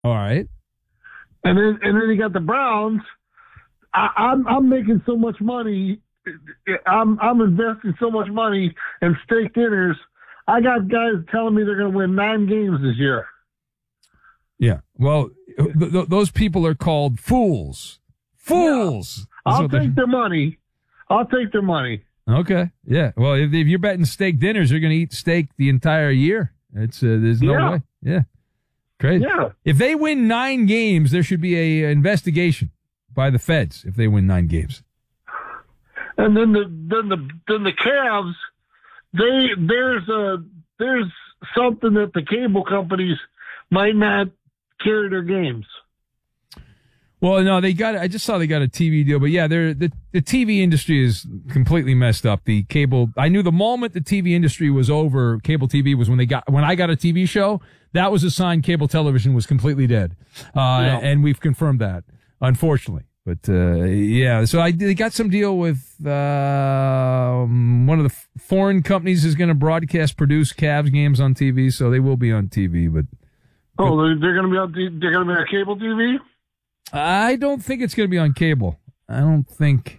All right. And then you got the Browns. I'm making so much money. I'm investing so much money in steak dinners. I got guys telling me they're going to win 9 games this year. Yeah. Well, those people are called fools. Fools. Yeah. I'll take their money. Okay. Yeah. Well, if you're betting steak dinners, you're going to eat steak the entire year. It's there's no way. Yeah. Crazy. Yeah. If they win 9 games, there should be a investigation by the feds if they win 9 games. And then the Cavs, there's something that the cable companies might not carry their games. Well, no, I just saw they got a TV deal, but yeah, the TV industry is completely messed up. The cable, I knew the moment the TV industry was over, cable TV was when I got a TV show, that was a sign cable television was completely dead. And we've confirmed that, unfortunately. But, yeah, so they got some deal with, one of the foreign companies is going to produce Cavs games on TV, so they will be on TV, but. Oh, they're going to be on cable TV? I don't think it's going to be on cable. I don't think.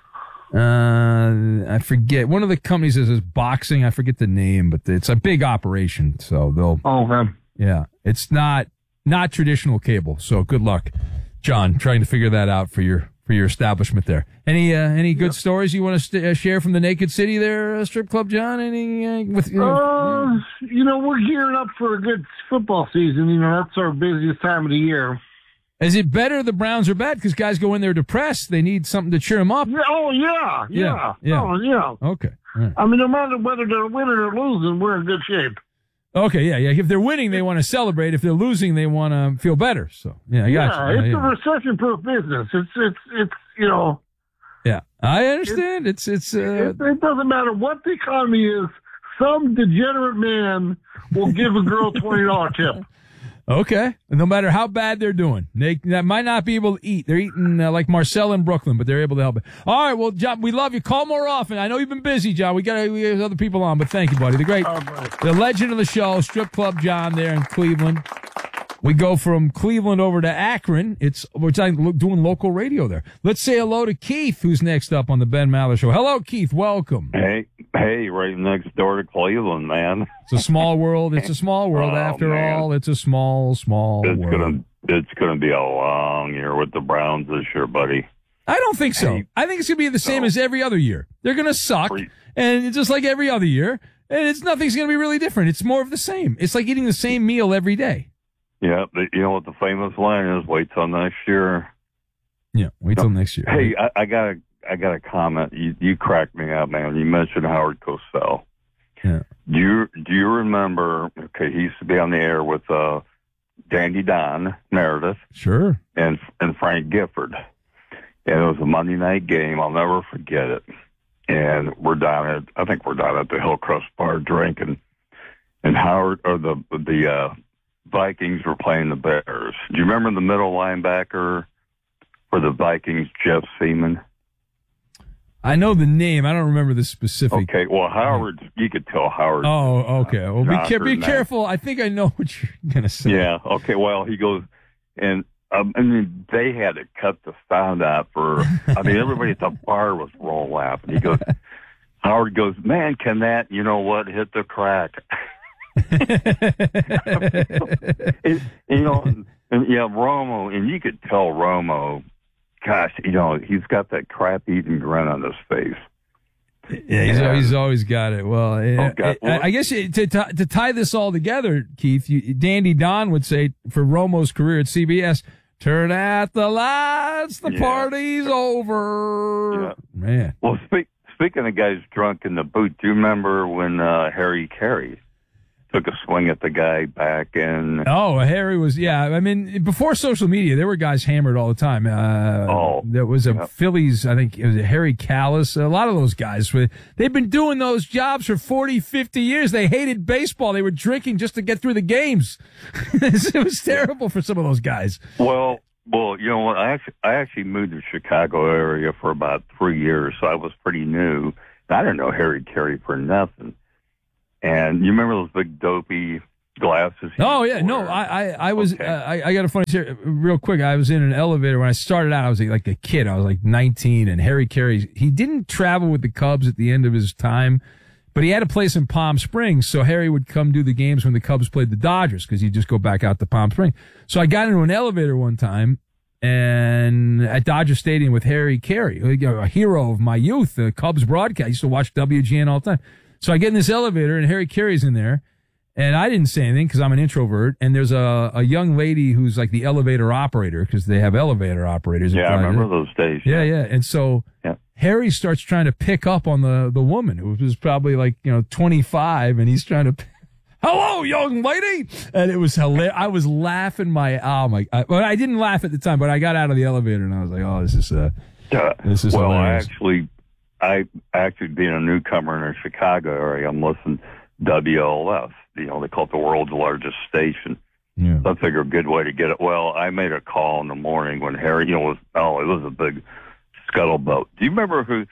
I forget. One of the companies is boxing. I forget the name, but it's a big operation. So they'll. Oh, man. Yeah, it's not traditional cable. So good luck, John, trying to figure that out for your establishment there. Any good stories you want to share from the Naked City there, Strip Club, John? We're gearing up for a good football season. That's our busiest time of the year. Is it better the Browns are bad because guys go in there depressed? They need something to cheer them up. Yeah, oh, yeah. Oh, yeah. Okay. Right. I mean, no matter whether they're winning or losing, we're in good shape. Okay, yeah. If they're winning, they want to celebrate. If they're losing, they want to feel better. So, yeah, I got you. It's a recession-proof business. It's Yeah, I understand. It doesn't matter what the economy is. Some degenerate man will give a girl $20 tip. Okay. No matter how bad they're doing. They might not be able to eat. They're eating like Marcel in Brooklyn, but they're able to help it. All right. Well, John, we love you. Call more often. I know you've been busy, John. We have other people on, but thank you, buddy. The legend of the show, Strip Club John there in Cleveland. We go from Cleveland over to Akron. We're doing local radio there. Let's say hello to Keith, who's next up on the Ben Maller Show. Hello, Keith. Welcome. Hey, right next door to Cleveland, man. It's a small world. It's a small world. After all, it's a small world. It's gonna be a long year with the Browns this year, buddy. I don't think so. I think it's gonna be the same as every other year. They're gonna suck, and it's just like every other year, and nothing's gonna be really different. It's more of the same. It's like eating the same meal every day. Yeah, you know what the famous line is? Wait till next year. Yeah, wait till next year. Hey, I got a comment. You cracked me up, man. You mentioned Howard Cosell. Yeah. Do you remember? Okay, he used to be on the air with Dandy Don Meredith. Sure. And Frank Gifford. And it was a Monday night game. I'll never forget it. And I think we're down at the Hillcrest Bar drinking. And Howard or the Vikings were playing the Bears. Do you remember the middle linebacker for the Vikings, Jeff Seaman? I know the name. I don't remember the specific. Okay, well, you could tell Howard. Oh, okay. Well, be careful. I think I know what you're going to say. Yeah, okay. Well, he goes, and they had to cut the sound out everybody at the bar was rolling laughing. He goes, Howard goes, man, can that, you know what, hit the crack? Romo, and you could tell Romo, gosh, he's got that crap-eating grin on his face. Yeah, he's always got it. Well, I guess to tie this all together, Keith, Dandy Don would say for Romo's career at CBS, turn out the lights, the party's over. Yeah. Man. Well, speaking of guys drunk in the booth, do you remember when Harry Carey took a swing at the guy back in... Oh, Harry was, I mean, before social media, there were guys hammered all the time. There was a Phillies, I think it was Harry Callis, a lot of those guys. They've been doing those jobs for 40, 50 years. They hated baseball. They were drinking just to get through the games. It was terrible for some of those guys. Well, you know what? I actually moved to the Chicago area for about 3 years, so I was pretty new. I didn't know Harry Carey for nothing. And you remember those big dopey glasses? Oh yeah, no, I was Okay. I got a funny story real quick. I was in an elevator when I started out. I was like a kid. I was like 19, and Harry Carey, he didn't travel with the Cubs at the end of his time, but he had a place in Palm Springs, so Harry would come do the games when the Cubs played the Dodgers because he'd just go back out to Palm Springs. So I got into an elevator one time and at Dodger Stadium with Harry Carey, a hero of my youth, the Cubs broadcast. I used to watch WGN all the time. So I get in this elevator and Harry Carey's in there. And I didn't say anything because I'm an introvert. And there's a young lady who's like the elevator operator because they have elevator operators. Yeah, I remember those days. Yeah, yeah. And so Harry starts trying to pick up on the woman who was probably like, 25, and he's trying to, hello, young lady. And it was hilarious. I was laughing well, I didn't laugh at the time, but I got out of the elevator and I was like, oh, this is well, hilarious. I actually being a newcomer in the Chicago area, I'm listening to WLS. They call it the world's largest station. Yeah. So I figured a good way to get it. Well, I made a call in the morning when Harry, it was a big scuttlebutt. Do you remember who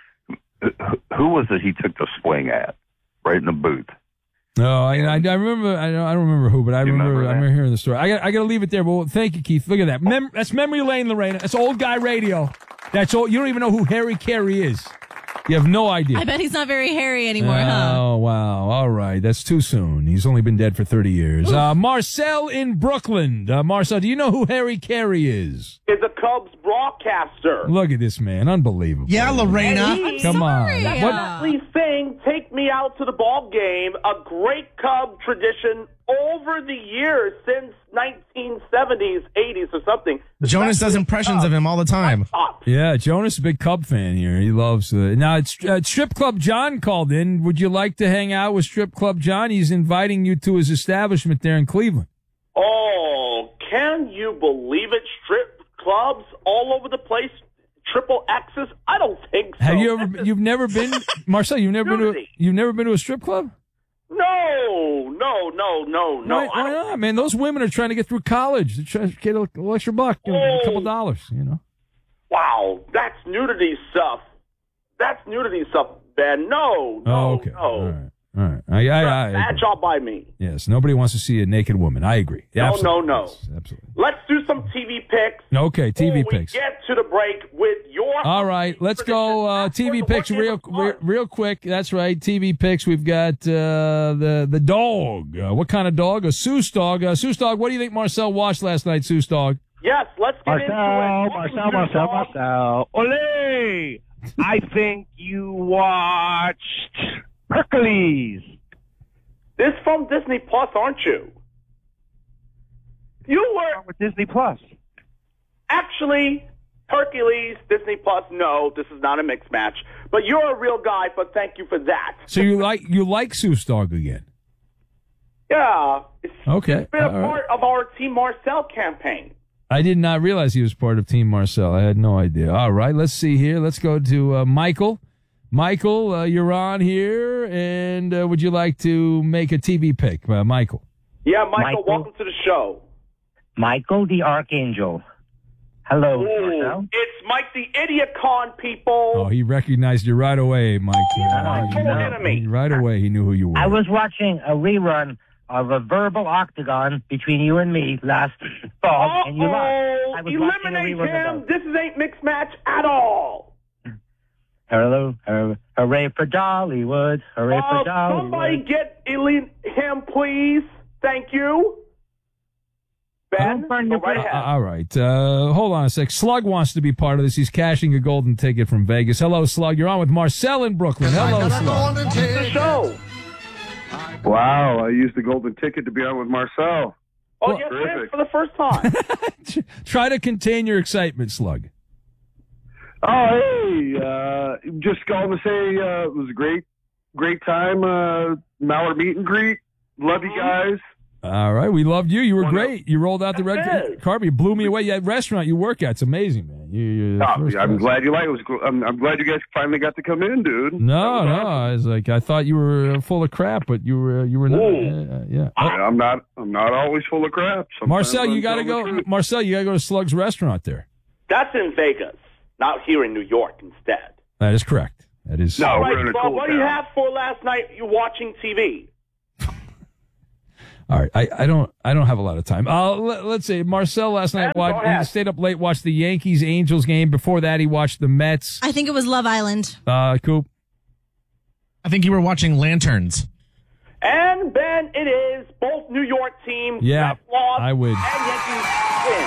was it he took the swing at right in the booth? No, I remember. I don't remember who, but I remember hearing the story. I got to leave it there. But thank you, Keith. Look at that. That's memory lane, Lorena. That's old guy radio. That's all. You don't even know who Harry Carey is. You have no idea. I bet he's not very hairy anymore, huh? Oh, wow. All right. That's too soon. He's only been dead for 30 years. Marcel in Brooklyn. Marcel, do you know who Harry Carey is? Is a Cubs broadcaster. Look at this man. Unbelievable. Yeah, Lorena. Come sorry. on. What? Saying, take me out to the ball game, a great Cub tradition over the years since 1970s, 80s or something. Jonas does impressions of him all the time. Yeah, Jonas is a big Cub fan here. He loves now, it's Strip Club John called in. Would you like to hang out with Strip Club John? He's inviting you to his establishment there in Cleveland. Oh, can you believe it? Strip clubs all over the place. Triple X's? I don't think so. Have you ever? You've never been, Marcel? You've never been to a strip club? No. Why not, man? Those women are trying to get through college. They're trying to get a little extra buck, a couple dollars. Wow, that's nudity stuff. Ben. No. Okay. No. All right. I Bad job by me. Yes, nobody wants to see a naked woman. I agree. No. Yes, absolutely. Let's do some TV picks. Okay, TV picks. We get to the break with your. All right, let's go TV picks real quick. That's right, TV picks. We've got the dog. What kind of dog? A Seuss dog. Seuss dog. What do you think Marcel watched last night, Seuss dog? Yes, let's get into it. Marcel. Ole! I think you watched Hercules. This from Disney Plus, aren't you? You were With Disney Plus. actually Hercules, Disney Plus. No, this is not a mixed match. But you're a real guy. But thank you for that. So you like Seuss dog again? Yeah, it's Okay. been a all right. part of our Team Marcel campaign. I did not realize he was part of Team Marcel. I had no idea. All right, let's see here. Let's go to Michael. Michael, you're on here, and would you like to make a TV pick, Michael? Yeah, Michael, Michael? welcome to the show. Michael the Archangel. Hello, Marcel. It's Mike the Idiot Con, people. Oh, he recognized you right away, Mike. enemy. Right away, he knew who you were. I was watching a rerun of a verbal octagon between you and me last fall, and you lost. I was watching a Eliminate rerun him. of This ain't mixed match at all. Hello, hooray for Dollywood, hooray for Dollywood. Somebody get him, please. Thank you. Ben, go right ahead. all right. Hold on a sec. Slug wants to be part of this. He's cashing a golden ticket from Vegas. Hello, Slug. You're on with Marcel in Brooklyn. Hello, Slug. Welcome to the show. Wow, I used the golden ticket to be on with Marcel. Oh, Well, yes, terrific. for the first time. Try to contain your excitement, Slug. Oh, hey, just calling to say it was a great time. Mallard meet and greet. Love you guys. All right. We loved you. You were One great. You rolled out the red That's it. carpet. You blew me away. That restaurant you work at, it's amazing, man. I'm glad you like it. I'm glad you guys finally got to come in, dude. No. I was like, I thought you were full of crap, but you were not. Yeah. I'm not always full of crap. Sometimes Marcel, you I'm got to telling the go. truth. Marcel, you got to go to Slug's restaurant there. That's in Vegas, not here in New York instead. That is correct. That is. No, All we're right, in a Bob, cool what do you town. have for last night? You watching TV? All right, I don't have a lot of time. Let's see. Marcel last night he stayed up late, watched the Yankees-Angels game. Before that, he watched the Mets. I think it was Love Island. Coop. I think you were watching Lanterns. And Ben, it is both New York teams. Yeah, lost, I would. And Yankees win.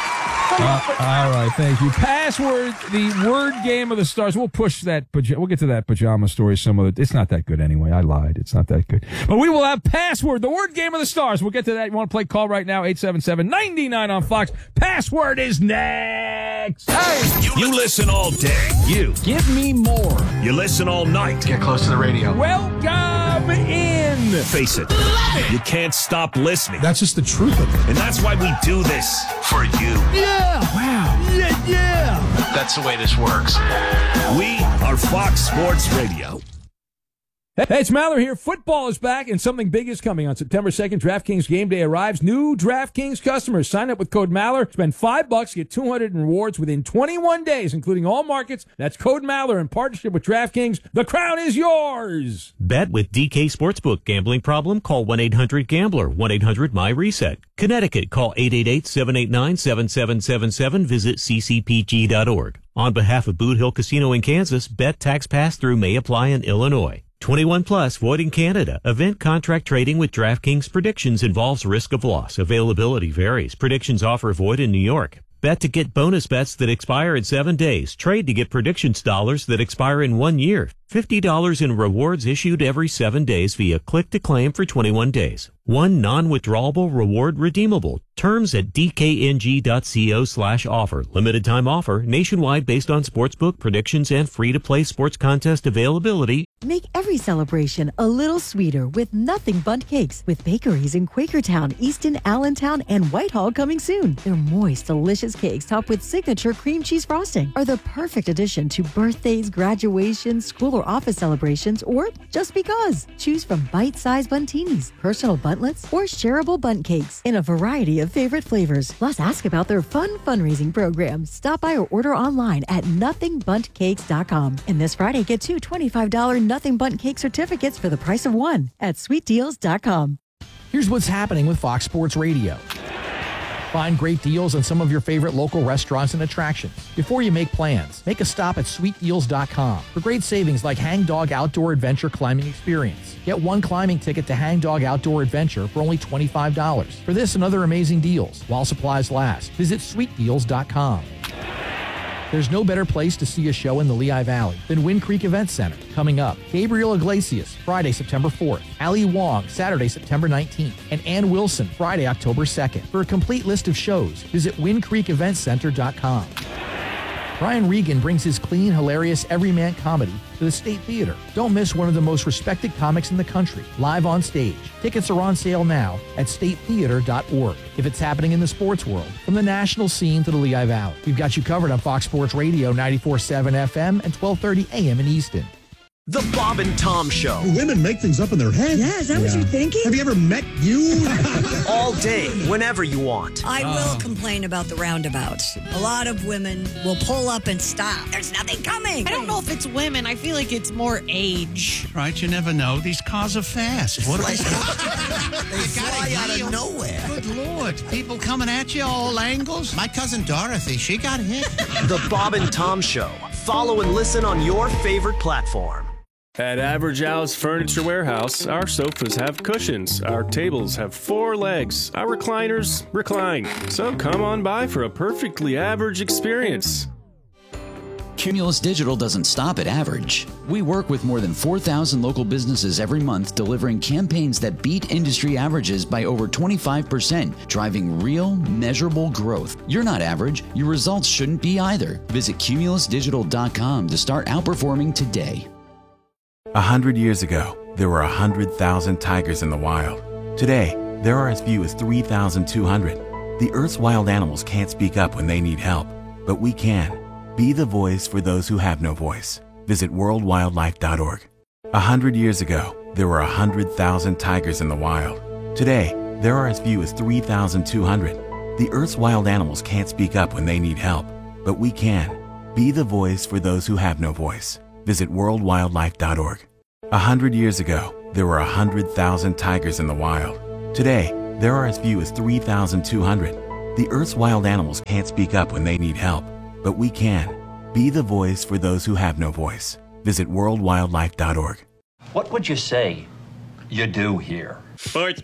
All right, thank you. Password, the word game of the stars. We'll push that. We'll get to that pajama story some other. It's not that good anyway. I lied. It's not that good. But we will have password, the word game of the stars. We'll get to that. You want to play? Call right now, 877-99 on Fox. Password is next. Hey, you listen all day. You give me more. You listen all night. Get close to the radio. Welcome in. Face it, you can't stop listening. That's just the truth of it. And that's why we do this for you. Yeah. Wow. Yeah. That's the way this works. We are Fox Sports Radio. Hey, it's Maller here. Football is back, and something big is coming. On September 2nd, DraftKings Game Day arrives. New DraftKings customers sign up with code Maller. Spend $5, get 200 in rewards within 21 days, including all markets. That's code Maller in partnership with DraftKings. The crown is yours. Bet with DK Sportsbook. Gambling problem? Call 1-800-GAMBLER. 1-800-MY-RESET. Connecticut. Call 888-789-7777. Visit ccpg.org. On behalf of Boot Hill Casino in Kansas, bet tax pass-through may apply in Illinois. 21 plus, void in Canada. Event contract trading with DraftKings predictions involves risk of loss. Availability varies. Predictions offer void in New York. Bet to get bonus bets that expire in 7 days. Trade to get predictions dollars that expire in 1 year. $50 in rewards issued every 7 days via click to claim for 21 days. One non-withdrawable reward redeemable. Terms at dkng.co/offer. Limited time offer. Nationwide based on sportsbook predictions and free-to-play sports contest availability. Make every celebration a little sweeter with Nothing Bundt Cakes, with bakeries in Quakertown, Easton, Allentown, and Whitehall coming soon. Their moist, delicious cakes topped with signature cream cheese frosting are the perfect addition to birthdays, graduations, school or office celebrations, or just because. Choose from bite-sized buntinis, personal buntlets, or shareable Bundt Cakes in a variety of favorite flavors. Plus, ask about their fun fundraising program. Stop by or order online at nothingbundtcakes.com. And this Friday, get 2 $25 Nothing Bundt Cake certificates for the price of one at sweetdeals.com. Here's what's happening with Fox Sports Radio. Find great deals on some of your favorite local restaurants and attractions. Before you make plans, make a stop at sweetdeals.com for great savings like Hang Dog Outdoor Adventure Climbing Experience. Get one climbing ticket to Hang Dog Outdoor Adventure for only $25. For this and other amazing deals, while supplies last, visit sweetdeals.com. There's no better place to see a show in the Lehigh Valley than Wind Creek Event Center. Coming up, Gabriel Iglesias, Friday, September 4th. Ali Wong, Saturday, September 19th. And Ann Wilson, Friday, October 2nd. For a complete list of shows, visit windcreekeventcenter.com. Brian Regan brings his clean, hilarious, everyman comedy to the State Theater. Don't miss one of the most respected comics in the country, live on stage. Tickets are on sale now at statetheater.org. If it's happening in the sports world, from the national scene to the Lehigh Valley, we've got you covered on Fox Sports Radio 94.7 FM and 1230 AM in Easton. The Bob and Tom Show. Women make things up in their head. Yeah, is that what you're thinking? Have you ever met you? All day, whenever you want. I will complain about the roundabouts. A lot of women will pull up and stop. There's nothing coming. I don't know if it's women. I feel like it's more age. Right, you never know. These cars are fast. What They fly out of nowhere. Good Lord. People coming at you all angles. My cousin Dorothy, she got hit. The Bob and Tom Show. Follow and listen on your favorite platform. At Average Al's Furniture Warehouse, our sofas have cushions, our tables have 4 legs, our recliners recline. So come on by for a perfectly average experience. Cumulus Digital doesn't stop at average. We work with more than 4,000 local businesses every month, delivering campaigns that beat industry averages by over 25%, driving real, measurable growth. You're not average. Your results shouldn't be either. Visit cumulusdigital.com to start outperforming today. 100 years ago, there were 100,000 tigers in the wild. Today, there are as few as 3,200. The Earth's wild animals can't speak up when they need help, but we can. Be the voice for those who have no voice. Visit worldwildlife.org. 100 years ago, there were 100,000 tigers in the wild. Today, there are as few as 3,200. The Earth's wild animals can't speak up when they need help, but we can. Be the voice for those who have no voice. Visit worldwildlife.org. 100 years ago, there were 100,000 tigers in the wild. Today, there are as few as 3,200. The Earth's wild animals can't speak up when they need help, but we can. Be the voice for those who have no voice. Visit worldwildlife.org. What would you say you do here? Sports.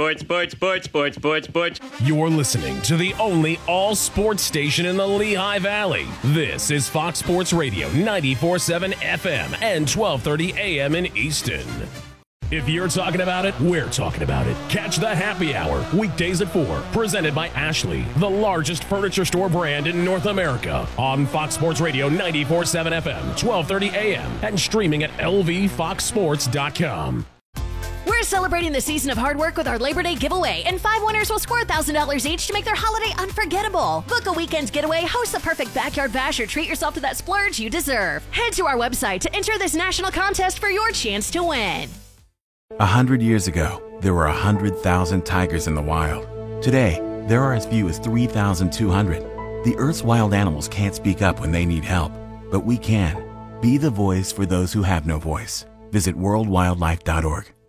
You're listening to the only all-sports station in the Lehigh Valley. This is Fox Sports Radio 94.7 FM and 12:30 AM in Easton. If you're talking about it, we're talking about it. Catch the Happy Hour, weekdays at 4, presented by Ashley, the largest furniture store brand in North America, on Fox Sports Radio 94.7 FM, 12:30 AM, and streaming at lvfoxsports.com. We're celebrating the season of hard work with our Labor Day giveaway, and 5 winners will score $1,000 each to make their holiday unforgettable. Book a weekend getaway, host the perfect backyard bash, or treat yourself to that splurge you deserve. Head to our website to enter this national contest for your chance to win. 100 years ago, there were 100,000 tigers in the wild. Today, there are as few as 3,200. The Earth's wild animals can't speak up when they need help, but we can. Be the voice for those who have no voice. Visit worldwildlife.org.